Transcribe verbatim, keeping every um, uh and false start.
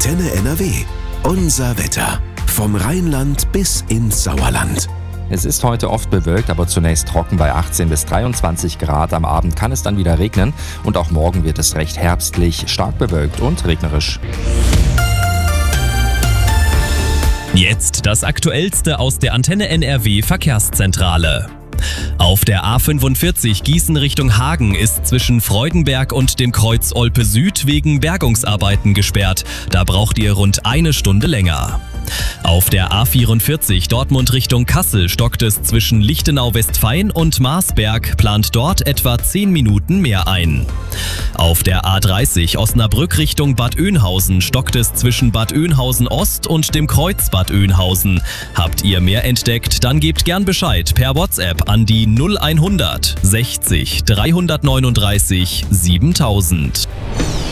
Antenne N R W. Unser Wetter. Vom Rheinland bis ins Sauerland. Es ist heute oft bewölkt, aber zunächst trocken bei achtzehn bis dreiundzwanzig Grad. Am Abend kann es dann wieder regnen und auch morgen wird es recht herbstlich, stark bewölkt und regnerisch. Jetzt das Aktuellste aus der Antenne N R W Verkehrszentrale. Auf der A fünfundvierzig Gießen Richtung Hagen ist zwischen Freudenberg und dem Kreuz Olpe Süd wegen Bergungsarbeiten gesperrt. Da braucht ihr rund eine Stunde länger. Auf der A vierundvierzig Dortmund Richtung Kassel stockt es zwischen Lichtenau-Westfein und Marsberg, plant dort etwa zehn Minuten mehr ein. Auf der A dreißig Osnabrück Richtung Bad Oeynhausen stockt es zwischen Bad Oeynhausen Ost und dem Kreuz Bad Oeynhausen. Habt ihr mehr entdeckt, dann gebt gern Bescheid per WhatsApp an die null hundert sechzig dreihundertneununddreißig siebentausend.